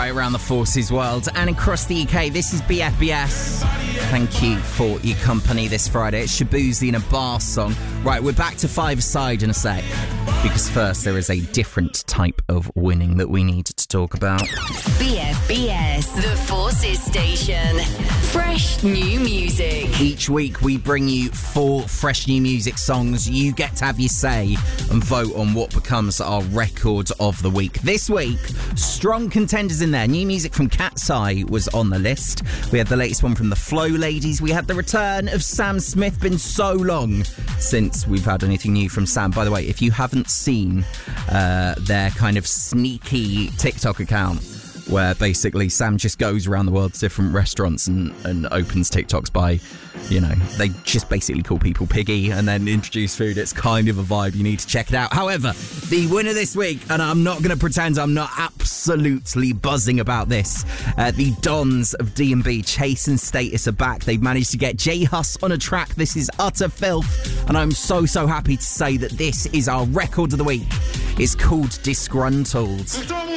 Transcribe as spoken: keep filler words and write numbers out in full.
right around the Forces world and across the U K. This is B F B S. Thank you for your company this Friday. It's Shaboozey and a Bar song. Right, we're back to five-a-side in a sec. Because first, there is a different type of winning that we need to talk about. B F B S, the Forces station. Fresh new music. Each week, we bring you four fresh new music songs. You get to have your say and vote on what becomes our record of the week. This week, strong contenders in there. New music from Cat's Eye was on the list. We had the latest one from the Flow Ladies. We had the return of Sam Smith. Been so long since we've had anything new from Sam. By the way, if you haven't seen uh, their kind of sneaky TikTok account where basically Sam just goes around the world to different restaurants and, and opens TikToks by, you know, they just basically call people piggy and then introduce food. It's kind of a vibe. You need to check it out. However, the winner this week, and I'm not going to pretend I'm not absolutely buzzing about this, uh, the Dons of D and B, Chase and Status are back. They've managed to get J Hus on a track. This is utter filth, and I'm so, so happy to say that this is our record of the week. It's called Disgruntled.